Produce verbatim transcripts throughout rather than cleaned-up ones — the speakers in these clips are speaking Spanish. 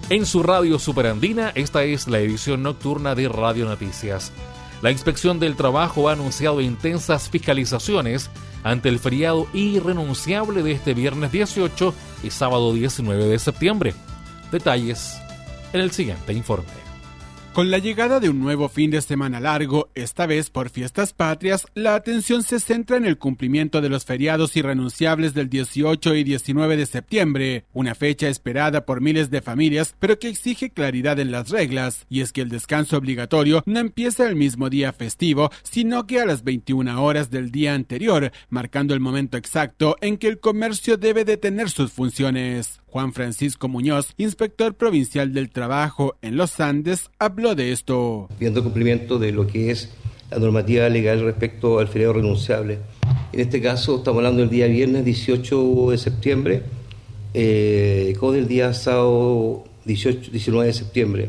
En su radio Superandina, esta es la edición nocturna de Radio Noticias. La Inspección del Trabajo ha anunciado intensas fiscalizaciones ante el feriado irrenunciable de este viernes dieciocho y sábado diecinueve de septiembre. Detalles en el siguiente informe. Con la llegada de un nuevo fin de semana largo, esta vez por fiestas patrias, la atención se centra en el cumplimiento de los feriados irrenunciables del dieciocho y diecinueve de septiembre, una fecha esperada por miles de familias, pero que exige claridad en las reglas, y es que el descanso obligatorio no empieza el mismo día festivo, sino que a las veintiuna horas del día anterior, marcando el momento exacto en que el comercio debe detener sus funciones. Juan Francisco Muñoz, inspector provincial del trabajo en los Andes, habló de esto. Viendo el cumplimiento de lo que es la normativa legal respecto al feriado renunciable. En este caso estamos hablando del día viernes dieciocho de septiembre eh, con el día sábado dieciocho, diecinueve de septiembre.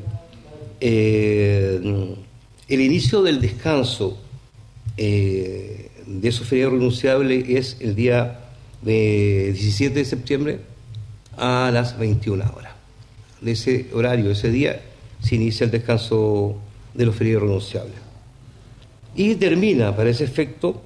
Eh, el inicio del descanso eh, de esos feriados renunciables es el día de diecisiete de septiembre a las veintiuna horas. De ese horario, ese día, se inicia el descanso de los feriados renunciables. Y termina, para ese efecto,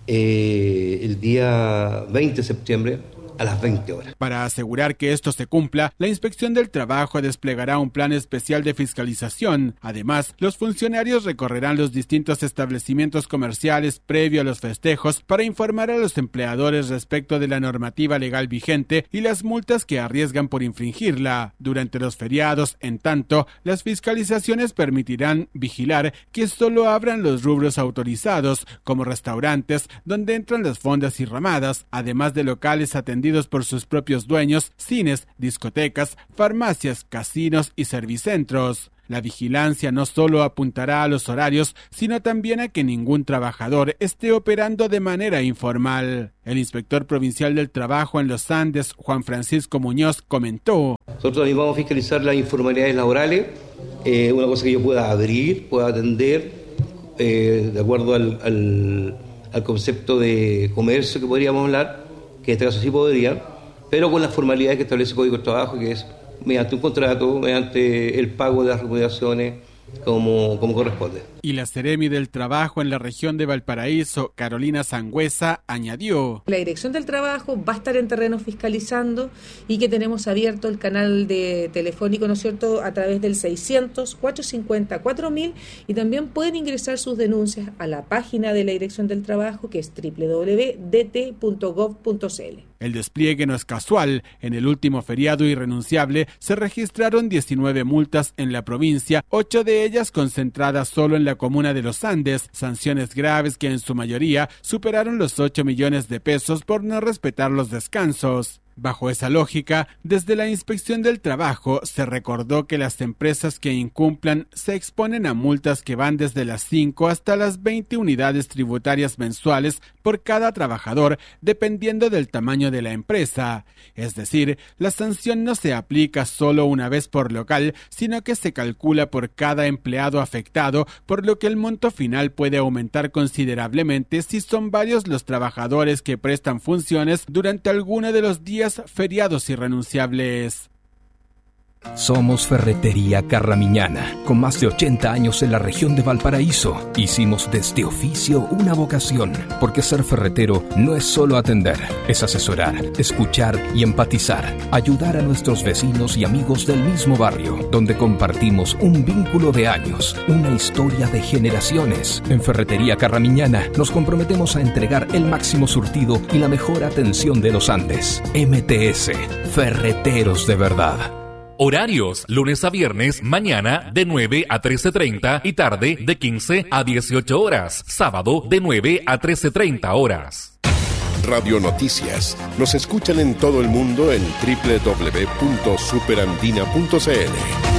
eh, el día veinte de septiembre a las veinte horas. Para asegurar que esto se cumpla, la Inspección del Trabajo desplegará un plan especial de fiscalización. Además, los funcionarios recorrerán los distintos establecimientos comerciales previo a los festejos para informar a los empleadores respecto de la normativa legal vigente y las multas que arriesgan por infringirla. Durante los feriados, en tanto, las fiscalizaciones permitirán vigilar que solo abran los rubros autorizados, como restaurantes, donde entran las fondas y ramadas, además de locales atendidos por sus propios dueños, cines, discotecas, farmacias, casinos y servicentros. La vigilancia no solo apuntará a los horarios, sino también a que ningún trabajador esté operando de manera informal. El inspector provincial del trabajo en los Andes, Juan Francisco Muñoz, comentó: Nosotros también vamos a fiscalizar las informalidades laborales, eh, una cosa que yo pueda abrir, pueda atender, eh, de acuerdo al, al, al concepto de comercio que podríamos hablar, que en este caso sí podrían, pero con las formalidades que establece el Código del Trabajo, que es mediante un contrato, mediante el pago de las remuneraciones como, como corresponde. Y la Seremi del Trabajo en la región de Valparaíso, Carolina Sangüesa, añadió: La Dirección del Trabajo va a estar en terreno fiscalizando y que tenemos abierto el canal de telefónico, ¿no es cierto?, a través del seiscientos, cuatrocientos cincuenta, cuatro mil, y también pueden ingresar sus denuncias a la página de la Dirección del Trabajo, que es doble u doble u doble u punto d t punto gov punto c l. El despliegue no es casual. En el último feriado irrenunciable se registraron diecinueve multas en la provincia, ocho de ellas concentradas solo en la comuna de Los Andes, sanciones graves que en su mayoría superaron los ocho millones de pesos por no respetar los descansos. Bajo esa lógica, desde la Inspección del Trabajo se recordó que las empresas que incumplan se exponen a multas que van desde las cinco hasta las veinte unidades tributarias mensuales por cada trabajador, dependiendo del tamaño de la empresa. Es decir, la sanción no se aplica solo una vez por local, sino que se calcula por cada empleado afectado, por lo que el monto final puede aumentar considerablemente si son varios los trabajadores que prestan funciones durante alguno de los días feriados irrenunciables. Somos Ferretería Carramiñana, con más de ochenta años en la región de Valparaíso. Hicimos de este oficio una vocación, porque ser ferretero no es solo atender, es asesorar, escuchar y empatizar, ayudar a nuestros vecinos y amigos del mismo barrio, donde compartimos un vínculo de años, una historia de generaciones. En Ferretería Carramiñana nos comprometemos a entregar el máximo surtido y la mejor atención de los Andes. M T S, Ferreteros de verdad. Horarios, lunes a viernes, mañana de nueve a trece treinta y tarde de quince a dieciocho horas. Sábado de nueve a trece treinta horas. Radio Noticias. Nos escuchan en todo el mundo en doble u doble u doble u punto superandina punto c l.